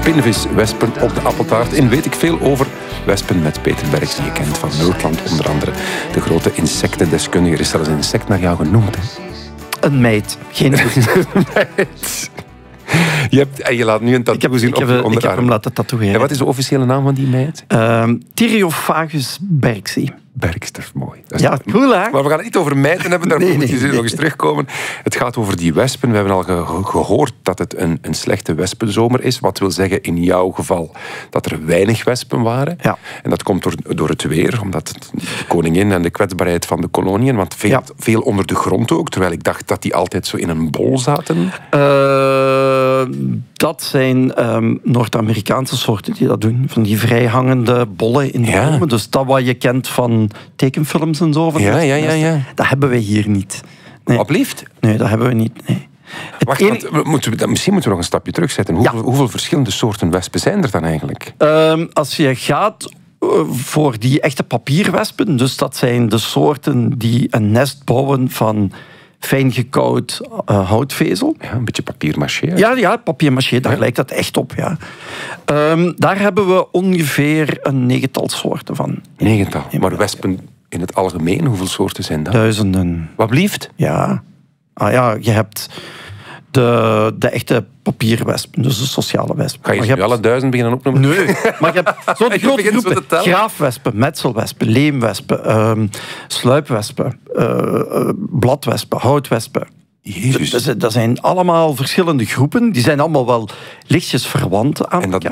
pinviswespen op de appeltaart. In Weet ik veel over wespen met Peter Berks, die je kent van Nerdland onder andere. De grote insectendeskundige. Er is zelfs een insect naar jou genoemd. Hè? Een meid. Geen meid. Je laat nu een tattoo zien op je onderarm. Ik heb hem laten tatoeëren. En wat is de officiële naam van die meid? Thyreophagus berksi. Berks, dat is mooi. Dat is ja, cool hè? Maar we gaan het niet over mijten hebben, daar moet je nog eens terugkomen. Het gaat over die wespen. We hebben al gehoord dat het een slechte wespenzomer is. Wat wil zeggen in jouw geval dat er weinig wespen waren. Ja. En dat komt door het weer, omdat de koningin en de kwetsbaarheid van de koloniën. Want veel onder de grond ook, terwijl ik dacht dat die altijd zo in een bol zaten. Dat zijn Noord-Amerikaanse soorten die dat doen. Van die vrijhangende bollen in de bomen. Dus dat wat je kent van tekenfilms en zo. Van dat hebben wij hier niet. Nee. Wat blieft? Nee, dat hebben we niet. Nee. Wacht, misschien moeten we nog een stapje terugzetten. Hoeveel verschillende soorten wespen zijn er dan eigenlijk? Als je gaat voor die echte papierwespen, dus dat zijn de soorten die een nest bouwen van fijn gekauwd houtvezel. Ja, een beetje papier-mâché. Ja, papier-mâché, daar lijkt dat echt op. Ja. Daar hebben we ongeveer een 9-tal soorten van. 9-tal? Maar wespen in het algemeen, hoeveel soorten zijn dat? Duizenden. Wat blieft? Ja. Je hebt de echte papierwespen, dus de sociale wespen. Ga je nu alle 1000 beginnen opnoemen? Nee, maar je hebt zo'n grote groepen. Graafwespen, metselwespen, leemwespen, sluipwespen, bladwespen, houtwespen. Jezus. Dat zijn allemaal verschillende groepen. Die zijn allemaal wel lichtjes verwant aan elkaar.